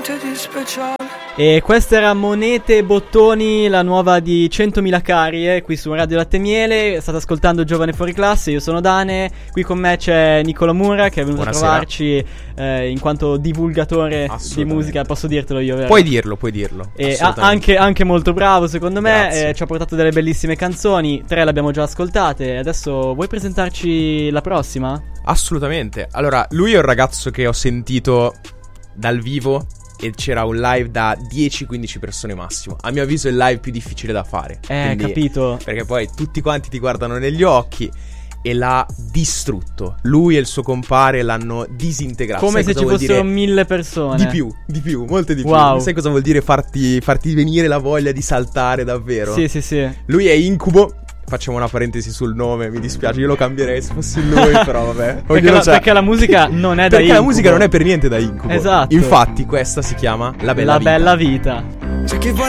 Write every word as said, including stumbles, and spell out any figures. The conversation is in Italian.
niente di speciale. E questa era Monete e Bottoni, la nuova di centomila carie, qui su Radio Latte e Miele. State ascoltando Giovane Fuori Classe, io sono Dane. Qui con me c'è Nicola Mura, che è venuto Buonasera. a trovarci eh, in quanto divulgatore di musica. Posso dirtelo io, vero? Puoi dirlo, puoi dirlo. E a- anche, anche molto bravo secondo me, eh, ci ha portato delle bellissime canzoni. Tre le abbiamo già ascoltate. Adesso vuoi presentarci la prossima? Assolutamente. Allora, lui è un ragazzo che ho sentito dal vivo e c'era un live da dieci quindici persone massimo. A mio avviso è il live più difficile da fare. Eh, Quindi, capito. Perché poi tutti quanti ti guardano negli occhi e l'ha distrutto. Lui e il suo compare l'hanno disintegrato. Come Sai se ci cosa vuol fossero dire? mille persone. Di più, di più, molte di Wow. più. Sai cosa vuol dire farti, farti venire la voglia di saltare davvero? Sì, sì, sì. Lui è Incubo. Facciamo una parentesi sul nome, mi dispiace, io lo cambierei se fossi lui, però vabbè. Perché la, perché la musica non è da Perché incubo. la musica non è per niente da Incubo. Esatto. Infatti questa si chiama La Bella La Vita. Bella Vita. C'è chi vuole